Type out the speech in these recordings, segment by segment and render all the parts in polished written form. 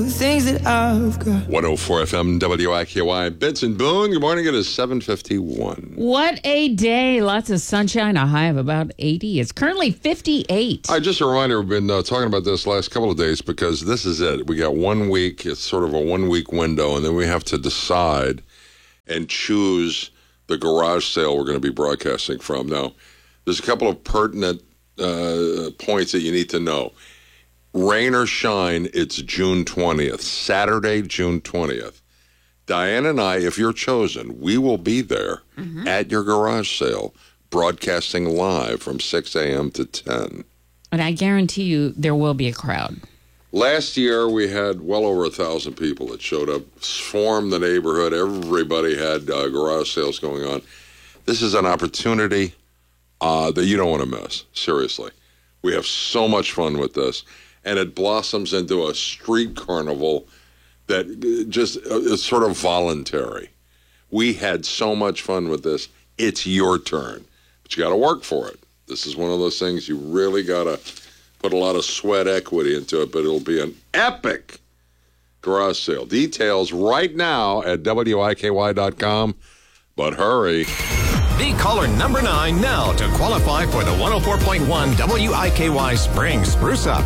The things that I've got. 104 FM WIKY. Benson Boone, good morning. It is 7:51. What a day. Lots of sunshine, a high of about 80. It's currently 58. Just a reminder, we've been talking about this last couple of days because this is it. We got 1 week. It's sort of a 1 week window, and then we have to decide and choose the garage sale we're going to be broadcasting from. Now, there's a couple of pertinent points that you need to know. Rain or shine, it's June 20th, Saturday, June 20th. Diane and I, if you're chosen, we will be there at your garage sale, broadcasting live from 6 a.m. to 10. And I guarantee you there will be a crowd. Last year, we had well over 1,000 people that showed up, swarmed the neighborhood. Everybody had garage sales going on. This is an opportunity that you don't want to miss, seriously. We have so much fun with this. And it blossoms into a street carnival that just is sort of voluntary. We had so much fun with this. It's your turn. But you got to work for it. This is one of those things you really got to put a lot of sweat equity into it, but it'll be an epic garage sale. Details right now at WIKY.com. But hurry. Be caller number 9 now to qualify for the 104.1 WIKY Spring Spruce Up.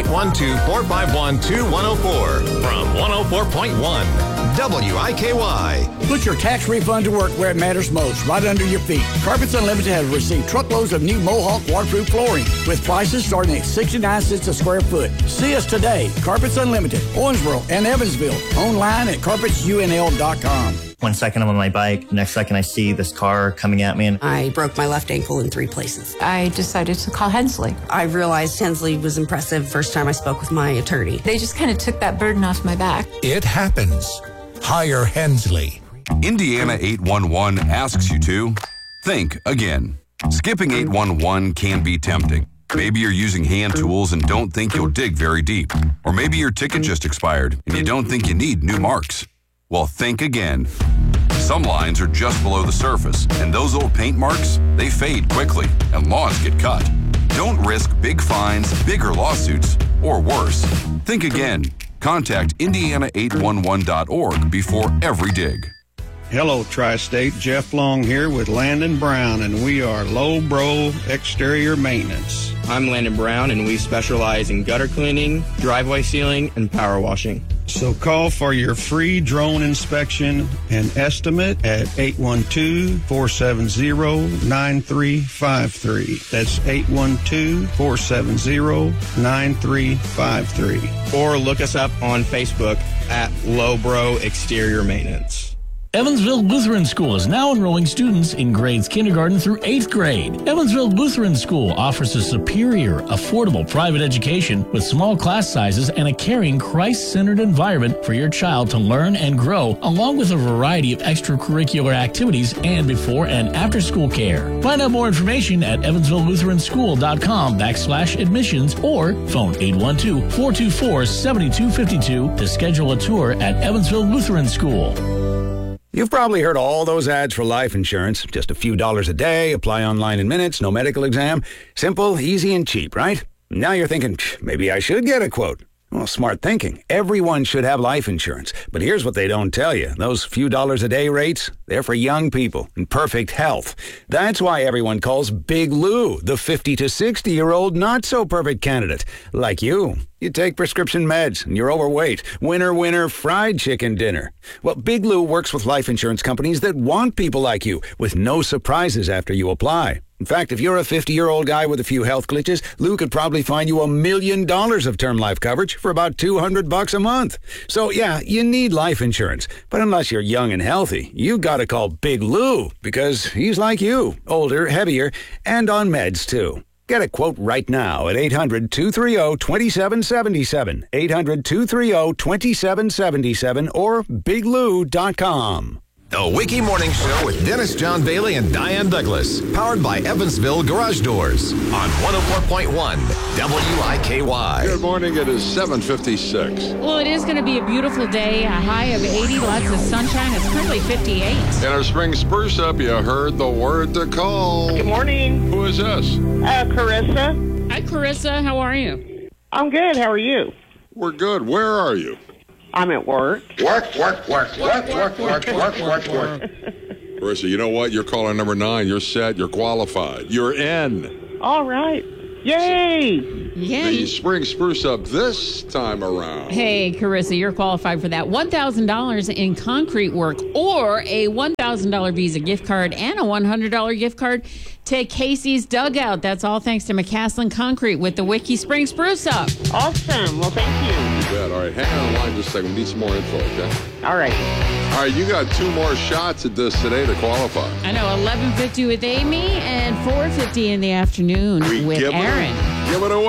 812-451-2104 from 104.1 WIKY. Put your tax refund to work where it matters most, right under your feet. Carpets Unlimited has received truckloads of new Mohawk waterproof flooring with prices starting at 69 cents a square foot. See us today. Carpets Unlimited, Owensboro and Evansville. Online at carpetsunl.com. 1 second I'm on my bike, next second I see this car coming at me. And I broke my left ankle in 3 places. I decided to call Hensley. I realized Hensley was impressive first time I spoke with my attorney. They just kind of took that burden off my back. It happens. Hire Hensley. Indiana 811 asks you to think again. Skipping 811 can be tempting. Maybe you're using hand tools and don't think you'll dig very deep. Or maybe your ticket just expired and you don't think you need new marks. Well, think again. Some lines are just below the surface, and those old paint marks, they fade quickly, and lawns get cut. Don't risk big fines, bigger lawsuits, or worse. Think again. Contact Indiana811.org before every dig. Hello, Tri-State. Jeff Long here with Landon Brown, and we are Low Bro Exterior Maintenance. I'm Landon Brown, and we specialize in gutter cleaning, driveway sealing, and power washing. So call for your free drone inspection and estimate at 812-470-9353. That's 812-470-9353. Or look us up on Facebook at Low Bro Exterior Maintenance. Evansville Lutheran School is now enrolling students in grades kindergarten through 8th grade. Evansville Lutheran School offers a superior, affordable private education with small class sizes and a caring, Christ-centered environment for your child to learn and grow, along with a variety of extracurricular activities and before and after school care. Find out more information at evansvillelutheranschool.com/admissions or phone 812-424-7252 to schedule a tour at Evansville Lutheran School. You've probably heard all those ads for life insurance. Just a few dollars a day, apply online in minutes, no medical exam. Simple, easy, and cheap, right? Now you're thinking, maybe I should get a quote. Well, smart thinking. Everyone should have life insurance. But here's what they don't tell you. Those few dollars a day rates, they're for young people in perfect health. That's why everyone calls Big Lou the 50 to 60-year-old not-so-perfect candidate. Like you. You take prescription meds and you're overweight. Winner, fried chicken dinner. Well, Big Lou works with life insurance companies that want people like you with no surprises after you apply. In fact, if you're a 50-year-old guy with a few health glitches, Lou could probably find you $1 million of term life coverage for about $200 a month. So, yeah, you need life insurance. But unless you're young and healthy, you gotta call Big Lou because he's like you, older, heavier, and on meds, too. Get a quote right now at 800-230-2777, 800-230-2777, or biglou.com. The Wiki Morning Show with Dennis John Bailey and Diane Douglas. Powered by Evansville Garage Doors on 104.1 WIKY. Good morning. It is 7:56. Well, it is going to be a beautiful day. A high of 80, lots of sunshine. It's currently 58. In our spring spruce up, you heard the word to call. Good morning. Who is this? Carissa. Hi, Carissa. How are you? I'm good. How are you? We're good. Where are you? I'm at work. Work. Carissa, you know what? You're caller number 9. You're set. You're qualified. You're in. All right. Yay! The spring spruce up this time around. Hey, Carissa, you're qualified for that $1,000 in concrete work or a $1,000 Visa gift card and a $100 gift card to Casey's Dugout. That's all thanks to McCaslin Concrete with the Wiki Spring Spruce Up. Awesome. Well, thank you. You bet. All right, hang on the line just a second. We need some more info, okay? All right. All right, you got 2 more shots at this today to qualify. I know, 11:50 with Amy and 4:50 in the afternoon with Aaron. Give it away.